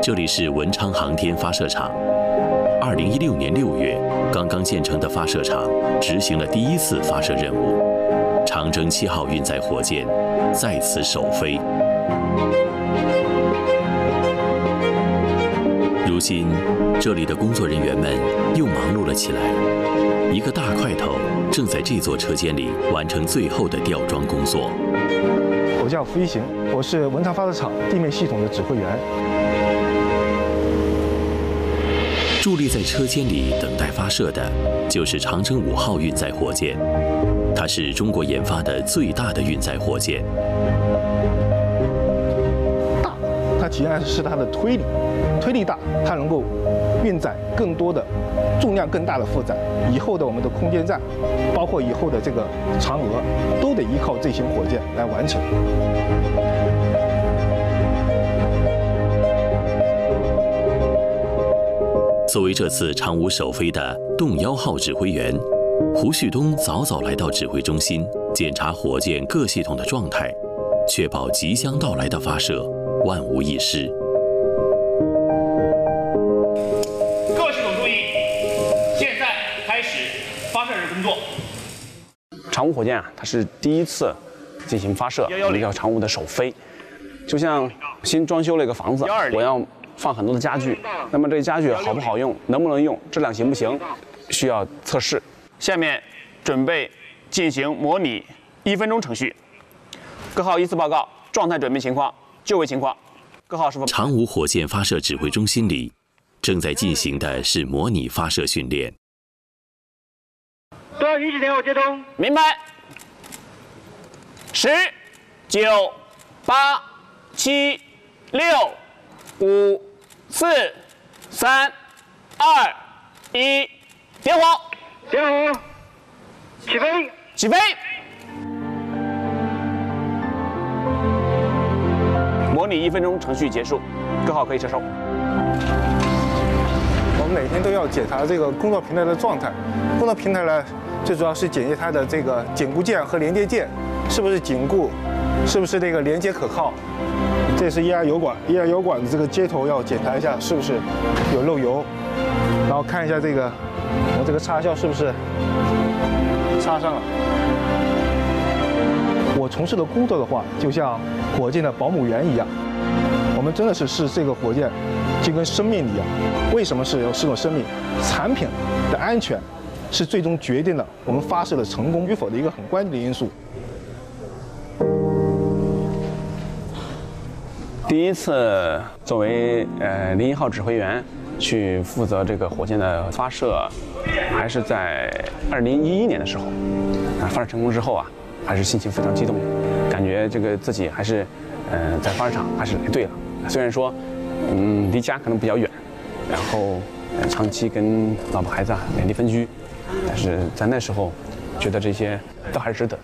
这里是文昌航天发射场。2016年6月，刚刚建成的发射场执行了第一次发射任务，长征7号运载火箭在此首飞。如今，这里的工作人员们又忙碌了起来，一个大块头正在这座车间里完成最后的吊装工作。 我叫付一行，我是文昌发射场地面系统的指挥员。 伫立在车间里等待发射的，就是长征5号运载火箭，它是中国研发的最大的运载火箭。 大，它体现是它的推力大，它能够运载更多的重量更大的负载。以后的我们的空间站，包括以后的这个嫦娥，都得依靠这型火箭来完成。 作为这次长5首飞的动1号指挥员，胡旭东早早来到指挥中心，检查火箭各系统的状态，确保即将到来的发射万无一失。 各系统注意，现在开始发射工作。 长5火箭啊，它是第一次进行发射，我们叫长5的首飞，就像新装修了一个房子，我要放很多的家具，那么这个家具好不好用，能不能用，质量行不行，需要测试。 下面准备进行模拟1分钟程序，各号依次报告状态、准备情况、就位情况。各号是否？ 长5火箭发射指挥中心里，正在进行的是模拟发射训练。 多少允许点火接通？明白。10、9、8、7、6、5、4、3、2、1，点火！点火！起飞！起飞！模拟1分钟程序结束，各号可以撤收。 我们每天都要检查这个工作平台的状态。工作平台呢，最主要是检验它的这个紧固件和连接件是不是紧固，是不是这个连接可靠。这是液压油管，液压油管的这个接头要检查一下是不是有漏油，然后看一下这个插销是不是插上了。我从事的工作的话，就像火箭的保姆员一样，我们真的是视这个火箭就跟生命一样。为什么是有生命？产品的安全是最终决定了我们发射的成功与否的一个很关键的因素。 第一次作为01号指挥员去负责这个火箭的发射，还是在2011年的时候。发射成功之后啊，还是心情非常激动，感觉这个自己还是在发射场还是来对了。虽然说离家可能比较远，然后长期跟老婆孩子两地分居，但是在那时候觉得这些都还是值得。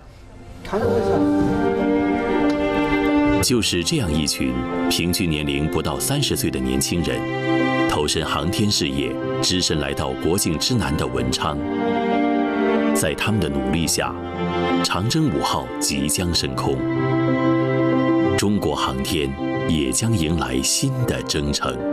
就是这样一群平均年龄不到30岁的年轻人，投身航天事业，只身来到国境之南的文昌。在他们的努力下，长征5号即将升空，中国航天也将迎来新的征程。